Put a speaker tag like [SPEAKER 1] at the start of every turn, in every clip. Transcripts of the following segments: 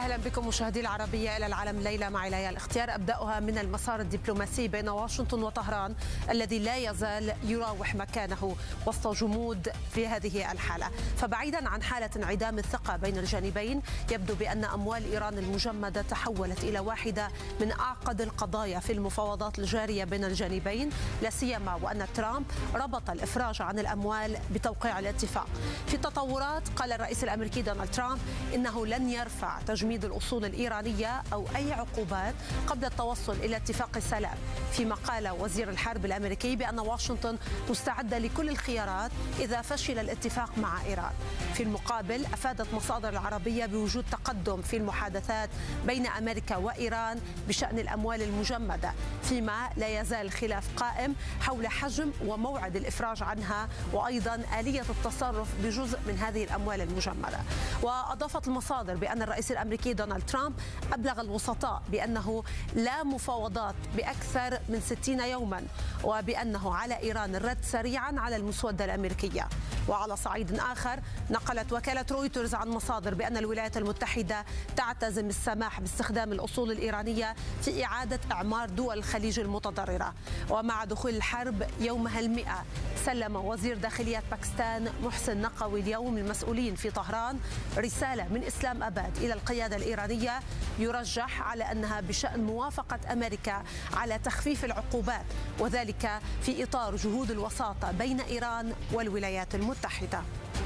[SPEAKER 1] أهلا بكم مشاهدي العربية إلى العالم ليلة مع ليال اختيار. أبدأها من المسار الدبلوماسي بين واشنطن وطهران الذي لا يزال يراوح مكانه وسط جمود في هذه الحالة. فبعيدا عن حالة انعدام الثقة بين الجانبين، يبدو بأن أموال إيران المجمدة تحولت إلى واحدة من أعقد القضايا في المفاوضات الجارية بين الجانبين، لا سيما وأن ترامب ربط الإفراج عن الأموال بتوقيع الاتفاق. في تطورات، قال الرئيس الأمريكي دونالد ترامب إنه لن يرفع تجميد الأصول الإيرانية أو أي عقوبات قبل التوصل إلى اتفاق سلام، فيما قال وزير الحرب الأمريكي بأن واشنطن مستعدة لكل الخيارات إذا فشل الاتفاق مع إيران. في المقابل، أفادت مصادر العربية بوجود تقدم في المحادثات بين أمريكا وإيران بشأن الأموال المجمدة، فيما لا يزال الخلاف قائم حول حجم وموعد الإفراج عنها وأيضا آلية التصرف بجزء من هذه الأموال المجمدة. وأضافت المصادر بأن الرئيس الأمريكي دونالد ترامب أبلغ الوسطاء بأنه لا مفاوضات بأكثر من 60 يوما، وبأنه على إيران الرد سريعا على المسودة الأمريكية. وعلى صعيد آخر، نقلت وكالة رويترز عن مصادر بأن الولايات المتحدة تعتزم السماح باستخدام الأصول الإيرانية في إعادة إعمار دول الخليج المتضررة. ومع دخول الحرب يومها 100، سلم وزير داخلية باكستان محسن نقوي اليوم المسؤولين في طهران رسالة من إسلام أباد إلى القيادة الإيرانية يرجح على أنها بشأن موافقة أمريكا على تخفيف العقوبات، وذلك في إطار جهود الوساطة بين إيران والولايات المتحدة.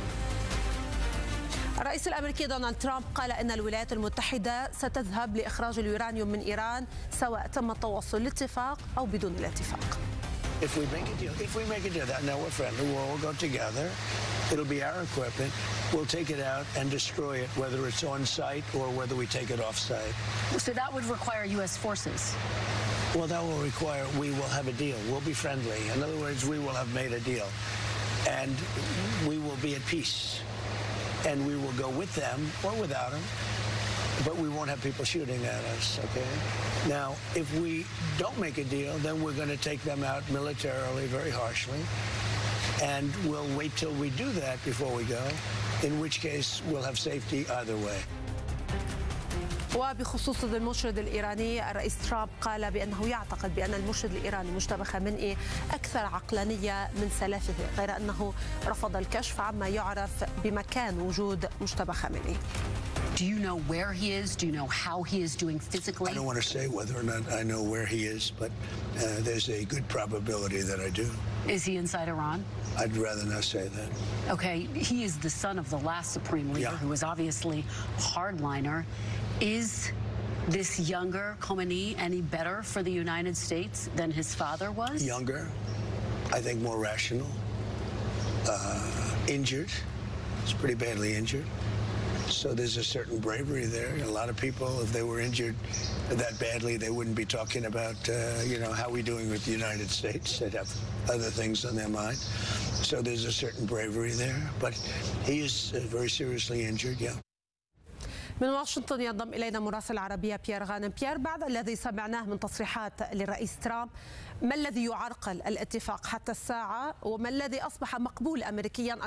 [SPEAKER 1] الرئيس الأمريكي دونالد ترامب قال إن الولايات المتحدة ستذهب لإخراج اليورانيوم من إيران سواء تم التوصل لاتفاق أو بدون الاتفاق.
[SPEAKER 2] If we make a deal, now we're friendly, we'll all go together. It'll be our equipment. We'll take it out and destroy it, whether it's on site or whether we take it off site.
[SPEAKER 3] So that would require U.S. forces?
[SPEAKER 2] Well, that will require we will have a deal. We'll be friendly. In other words, we will have made a deal. And we will be at peace. And we will go with them or without them. But we won't have people shooting at us, okay? Now, if we don't make a deal, then we're going to take them out militarily very harshly. And we'll wait till we do that before we go, in which case we'll have safety either way.
[SPEAKER 1] وبخصوص المرشد الإيراني، الرئيس ترامب قال بأنه يعتقد بأن المرشد الإيراني مجتبى خامنئي أكثر عقلانية من سلفه، غير أنه رفض الكشف عما يعرف بمكان وجود مجتبى خامنئي.
[SPEAKER 3] Do you know where he is? Do you know how he is doing physically?
[SPEAKER 2] I don't want to say whether or not I know where he is, but there's a good probability that I do.
[SPEAKER 3] Is he inside Iran?
[SPEAKER 2] I'd rather not say that.
[SPEAKER 3] Okay, he is the son of the last supreme leader, who was obviously a hardliner. Is this younger Khamenei any better for the United States than his father was?
[SPEAKER 2] Younger, I think more rational, injured. He's pretty badly injured. So there's a certain bravery there. A lot of people, if they were injured that badly, they wouldn't be talking about, how we're doing with the United States. They'd have other things on their mind. So there's a certain bravery there. But he is very seriously injured, yeah.
[SPEAKER 1] من واشنطن ينضم إلينا مراسل العربية بيير غانم. بيير، بعد الذي سمعناه من تصريحات للرئيس ترامب، ما الذي يعرقل الاتفاق حتى الساعة وما الذي أصبح مقبول أمريكيا